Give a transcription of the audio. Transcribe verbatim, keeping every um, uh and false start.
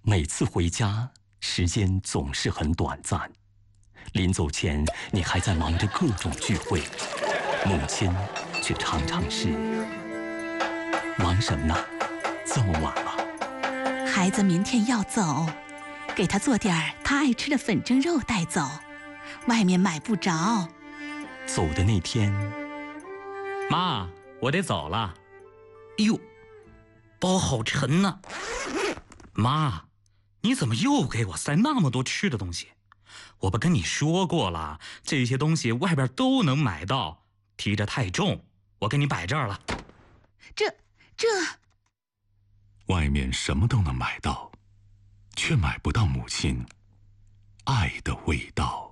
每次回家，时间总是很短暂。临走前，你还在忙着各种聚会，母亲却常常是忙什么呢？这么晚了。 孩子明天要走，给他做点他爱吃的粉蒸肉带走，外面买不着。 走的那天， 妈，我得走了。哎呦，包好沉呢。妈，你怎么又给我塞那么多吃的东西？我不跟你说过了，这些东西外边都能买到，提着太重，我给你摆这儿了。 这这， 外面什么都能买到，却买不到母亲爱的味道。